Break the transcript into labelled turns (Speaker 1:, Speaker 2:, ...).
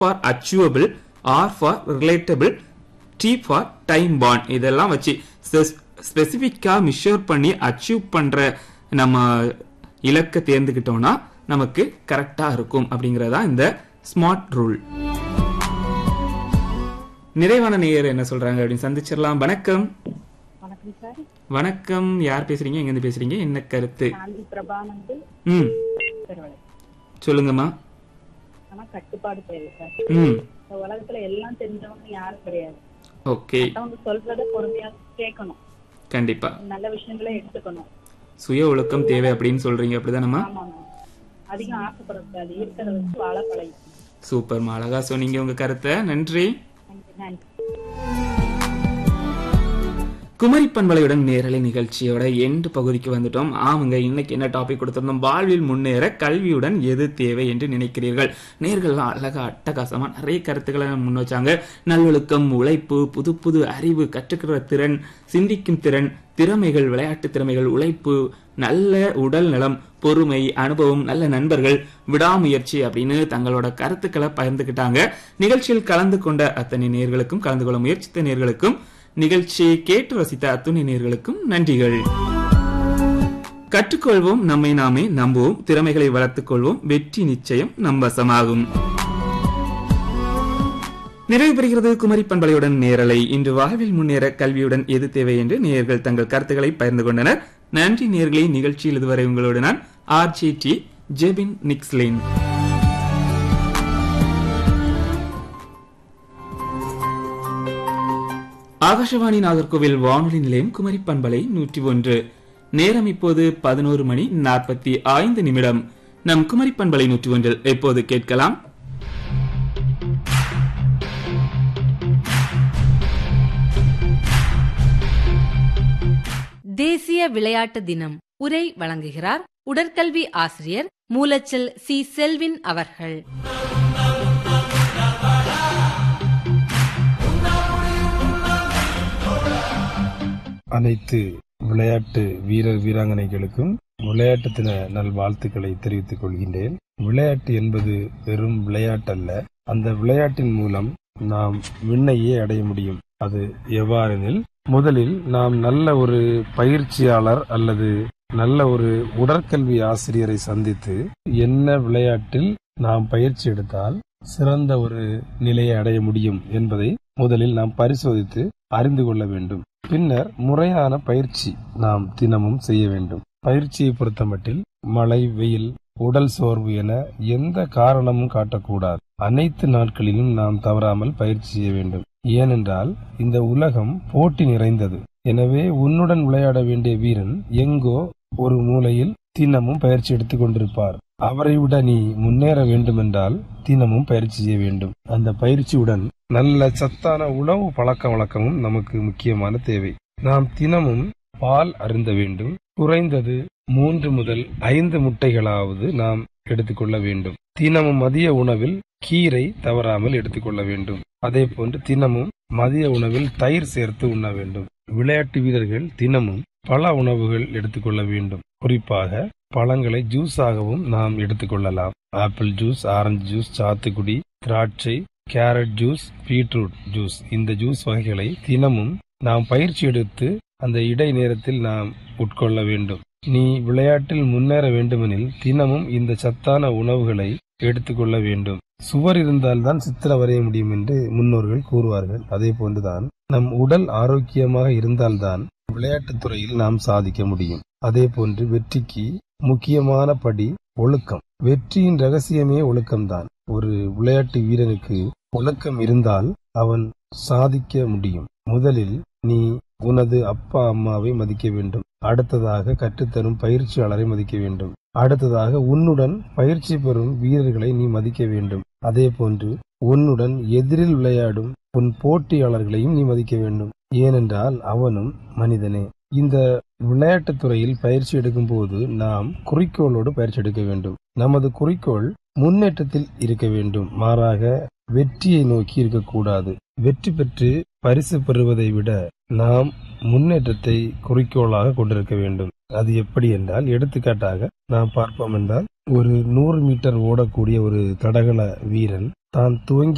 Speaker 1: For achievable, R for relatable, D for time bond. இதெல்லாம் வச்சு ஸ்பெசிபிக்கா measure பண்ணி achieve பண்ற நம்ம இலக்கை தேர்ந்துக்கிட்டோம்னா நமக்கு கரெக்டா இருக்கும் அப்படிங்கறதா இந்த ஸ்மார்ட் ரூல். நிறைவான நேயர் என்ன சொல்றாங்க அப்படின்னு சந்திச்சிடலாம். வணக்கம்.
Speaker 2: வணக்கம் சார்.
Speaker 1: வணக்கம். யார் பேசுறீங்க, எங்க இருந்து பேசுறீங்க, என்ன கருத்து? சொல்லுங்கம்மா.
Speaker 2: ஆனா கட்டுப்பாடு தேவை சார். இந்த உலகத்துல எல்லாம் தெரிஞ்சவங்க யாரும் கிடையாது.
Speaker 1: ஓகே.
Speaker 2: அவங்க சொல்றத பொறுமையா கேட்கணும்.
Speaker 1: கண்டிப்பா.
Speaker 2: நல்ல விஷயங்களை எடுத்துக்கணும்.
Speaker 1: சுய ஒழுக்கம் தேவை அப்படின்னு சொல்றீங்க, அப்படிதானம்மா?
Speaker 2: ஆமாங்க. அதிகம் ஆசைப்படக்கூடாது, இருக்கிறத வச்சு வாழ பழகிக்கணும்.
Speaker 1: சூப்பர்மா, அழகா சொன்னீங்க உங்க கருத்தை. நன்றி.
Speaker 2: நன்றி.
Speaker 1: குமரி பண்பலையுடன் நேரலை நிகழ்ச்சியோட எண்டு பகுதிக்கு வந்துட்டோம். ஆமாங்க, இன்னைக்கு என்ன டாபிக் கொடுத்திருந்தோம்? வாழ்வில் முன்னேற கல்வியுடன் எது தேவை என்று நினைக்கிறீர்கள்? நேர்கள்லாம் அழகா அட்டகாசமா நிறைய கருத்துக்களை முன் வச்சாங்க. நல்லொழுக்கம், உழைப்பு, புது புது அறிவு, கற்றுக்கிற திறன், சிந்திக்கும் திறன், திறமைகள், விளையாட்டு திறமைகள், உழைப்பு, நல்ல உடல் நலம், பொறுமை, அனுபவம், நல்ல நண்பர்கள், விடாமுயற்சி அப்படின்னு தங்களோட கருத்துக்களை பகிர்ந்துக்கிட்டாங்க. நிகழ்ச்சியில் கலந்து கொண்ட அத்தனை நேர்களுக்கும், கலந்து கொள்ள முயற்சித்த நேர்களுக்கும், நிகழ்ச்சியை கேட்டு ரசித்த அத்துணை நேர்களுக்கும் நன்றிகள். கற்றுக்கொள்வோம், நம்மை நாமே நம்புவோம், திறமைகளை வளர்த்துக் கொள்வோம், வெற்றி நிச்சயம் நம்பசமாகும். நிறைவு பெறுகிறது குமரி பண்பலையுடன் நேரலை. இன்று வாழ்வில் முன்னேற கல்வியுடன் எது தேவை என்று நேயர்கள் தங்கள் கருத்துக்களை பகிர்ந்து கொண்டனர். நன்றி நேயர்களே. நிகழ்ச்சியில் இதுவரை உங்களோடு நான் RJT ஜெபின் நிக்ஸ்லின். ஆகாஷவாணி நாகர்கோவில் வானொலி நிலையம் குமரி பண்பலை 101. நேரம் இப்போது 11:45. நம் குமரி பண்பலை 101 எப்போது கேட்கலாம்
Speaker 3: தேசிய விளையாட்டு தினம். உரை வழங்குகிறார் உடற்கல்வி ஆசிரியர் மூலச்சல் சி. செல்வின் அவர்கள்.
Speaker 4: அனைத்து விளையாட்டு வீரர் வீராங்கனைகளுக்கும் விளையாட்டு தின நல்வாழ்த்துக்களை தெரிவித்துக் கொள்கின்றேன். விளையாட்டு என்பது வெறும் விளையாட்டல்ல. அந்த விளையாட்டின் மூலம் நாம் விண்ணையே அடைய முடியும். அது எவ்வாறெனில், முதலில் நாம் நல்ல ஒரு பயிற்சியாளர் அல்லது நல்ல ஒரு உடற்கல்வி ஆசிரியரை சந்தித்து என்ன விளையாட்டில் நாம் பயிற்சி எடுத்தால் சிறந்த ஒரு நிலையை அடைய முடியும் என்பதை முதலில் நாம் பரிசோதித்து அறிந்து கொள்ள வேண்டும். பின்னர் முறையான பயிற்சி நாம் தினமும் செய்ய வேண்டும். பயிற்சியை பொறுத்தமட்டில் மழை, வெயில், உடல் சோர்வு என எந்த காரணமும் காட்டக்கூடாது. அனைத்து நாட்களிலும் நாம் தவறாமல் பயிற்சி செய்ய வேண்டும். ஏனென்றால் இந்த உலகம் போட்டி நிறைந்தது. எனவே உன்னுடன் விளையாட வேண்டிய வீரன் எங்கோ ஒரு மூலையில் தினமும் பயிற்சி எடுத்துக் கொண்டிருப்பார். அவரை விட நீ முன்னேற வேண்டுமென்றால் தினமும் பயிற்சி செய்ய வேண்டும். அந்த பயிற்சியுடன் நல்ல சத்தான உணவு பழக்க வழக்கமும் நமக்கு முக்கியமான தேவை. நாம் தினமும் பால் அருந்த வேண்டும். குறைந்தது 3 முதல் 5 முட்டைகளாவது நாம் எடுத்துக்கொள்ள வேண்டும். தினமும் மதிய உணவில் கீரை தவறாமல் எடுத்துக்கொள்ள வேண்டும். அதே போன்று தினமும் மதிய உணவில் தயிர் சேர்த்து உண்ண வேண்டும். விளையாட்டு வீரர்கள் தினமும் பல உணவுகள் எடுத்துக்கொள்ள வேண்டும். குறிப்பாக பழங்களை ஜூஸாகவும் நாம் எடுத்துக்கொள்ளலாம். ஆப்பிள் ஜூஸ், ஆரஞ்சு ஜூஸ், சாத்துக்குடி, திராட்சை, கேரட் ஜூஸ், பீட்ரூட் ஜூஸ், இந்த ஜூஸ் வகைகளை தினமும் நாம் பயிற்சி எடுத்து அந்த இடை நேரத்தில் நாம் உட்கொள்ள வேண்டும். நீ விளையாட்டில் முன்னேற வேண்டுமெனில் தினமும் இந்த சத்தான உணவுகளை எடுத்துக்கொள்ள வேண்டும். சுவர் இருந்தால்தான் சித்திர வரைய முடியும் என்று முன்னோர்கள் கூறுவார்கள். அதே போன்றுதான் நம் உடல் ஆரோக்கியமாக இருந்தால்தான் விளையாட்டுத் துறையில் நாம் சாதிக்க முடியும். அதே போன்று வெற்றிக்கு முக்கியமான படி ஒழுக்கம். வெற்றியின் ரகசியமே ஒழுக்கம்தான். ஒரு விளையாட்டு வீரனுக்கு ஒழுக்கம் இருந்தால் அவன் சாதிக்க முடியும். முதலில் நீ உனது அப்பா அம்மாவை மதிக்க வேண்டும். அடுத்ததாக கற்றுத்தரும் பயிற்சியாளரை மதிக்க வேண்டும். அடுத்ததாக உன்னுடன் பயிற்சி பெறும் வீரர்களை நீ மதிக்க வேண்டும். அதே போன்று உன்னுடன் எதிரில் விளையாடும் உன் போட்டியாளர்களையும் நீ மதிக்க வேண்டும். ஏனென்றால் அவனும் மனிதனே. இந்த விளையாட்டுத் துறையில் பயிற்சி எடுக்கும் போது நாம் குறிக்கோளோடு பயிற்சி எடுக்க வேண்டும். நமது குறிக்கோள் முன்னேற்றத்தில் இருக்க வேண்டும். மாறாக வெற்றியை நோக்கி இருக்கக்கூடாது. வெற்றி பெற்று பரிசு பெறுவதை விட நாம் முன்னேற்றத்தை குறிக்கோளாக கொண்டிருக்க வேண்டும். அது எப்படி என்றால், எடுத்துக்காட்டாக நாம் பார்ப்போம் என்றால், ஒரு 100 மீட்டர் ஓடக்கூடிய ஒரு தடகள வீரன் தான் துவங்கி